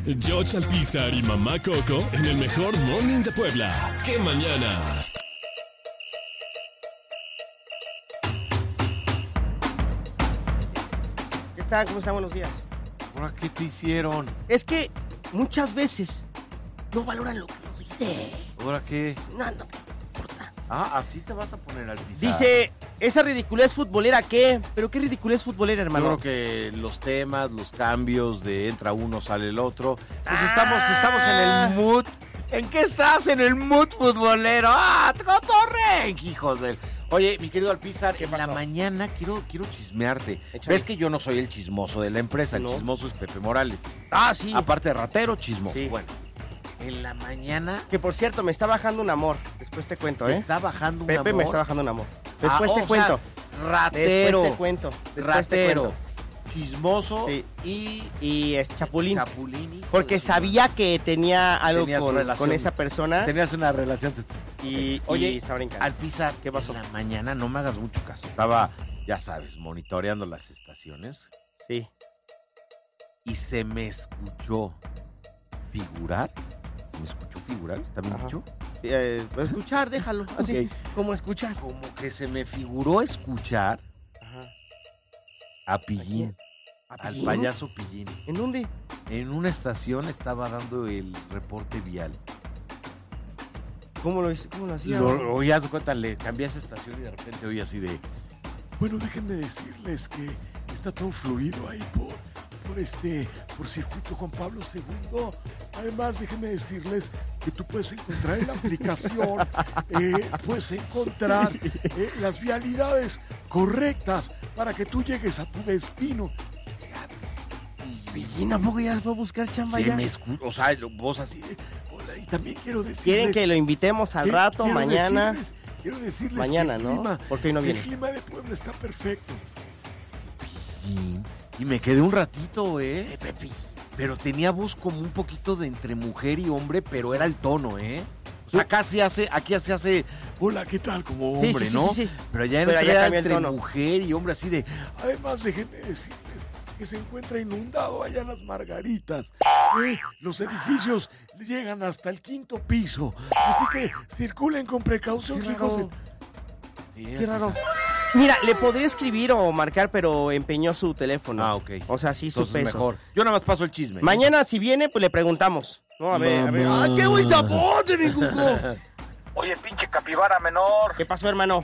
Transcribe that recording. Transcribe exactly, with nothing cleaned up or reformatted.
George Alpizar y Mamá Coco en el mejor morning de Puebla. ¡Qué mañanas! ¿Qué tal? ¿Cómo están? Buenos días. ¿Ahora qué te hicieron? Es que muchas veces no valoran lo que uno dice. ¿Ahora qué? No, no importa. Ah, así te vas a poner al pisar. Dice, esa ridiculez futbolera, ¿qué? ¿Pero qué ridiculez futbolera, hermano? Yo creo que los temas, los cambios de entra uno, sale el otro. Pues Ah. estamos, estamos en el mood. ¿En qué estás? En el mood futbolero. ¡Ah, cotorre! Hijos de... Oye, mi querido Alpizar, en la mañana quiero, quiero chismearte. Échale. Ves que yo no soy el chismoso de la empresa, el No. chismoso es Pepe Morales. Ah, sí. Aparte de ratero, chismoso. Sí. Bueno, en la mañana Que por cierto, me está bajando un amor. Después te cuento, me ¿eh? está bajando un Pepe amor. me está bajando un amor. Después Ah, te o cuento. sea, ratero. Después te cuento. Después ratero, te cuento. chismoso Sí. y Y es Chapulín. Chapulín. hijo Porque de su sabía que tenía algo Tenías con, relación. con esa persona. madre. Tenías una relación. Y, Oye, y estaba brincando. Alpizar, ¿Qué pasó? en la mañana no me hagas mucho caso. Estaba, ya sabes, monitoreando las estaciones Sí. y se me escuchó figurar. ¿Se me escuchó figurar? ¿Está bien Ajá. dicho? Eh, escuchar, déjalo. Así. Ok. Como escuchar. Como que se me figuró escuchar Ajá. a Pillín, ¿A al Pillín? payaso Pillín. ¿En dónde? En una estación estaba dando el reporte vial. ¿Cómo lo, hice- cómo lo hacía? Lo oías de cuenta, le cambias estación y de repente oí así de... Bueno, déjenme decirles que está todo fluido ahí por, por este, por circuito Juan Pablo segundo. Además, déjenme decirles que tú puedes encontrar en la aplicación, eh, puedes encontrar eh, las vialidades correctas para que tú llegues a tu destino. Pillín, ¿a poco ya va a buscar chamba Que ya? me escu- o sea, vos así de... Hola, y también quiero decirles... ¿Quieren que lo invitemos al que- rato, quiero mañana? decirles- quiero decirles Mañana, que el ¿no? clima, Porque hoy no que viene. el clima de Puebla está perfecto. Y, y me quedé un ratito, ¿eh? Pero tenía voz como un poquito de entre mujer y hombre, pero era el tono, ¿eh? O sea, acá se hace, aquí se hace Hola, ¿qué tal? Como Sí, hombre, sí, sí, ¿no? sí, sí. Pero allá Pero entre, allá era cambió el entre tono. mujer y hombre, así de... Además, déjenme decirles que se encuentra inundado allá en las Margaritas. Eh, los edificios llegan hasta el quinto piso. Así que circulen con precaución, Qué hijos de... raro. Sí, Qué raro. pues, Mira, le podría escribir o marcar, pero empeñó su teléfono. Ah, ok. O sea, sí Entonces supe eso. mejor. Yo nada más paso el chisme. ¿no? Mañana, si viene, pues le preguntamos. No, a ver, a ver. ¡Ah, qué buen zapote, mi cuco! Oye, pinche capibara menor. ¿Qué pasó, hermano?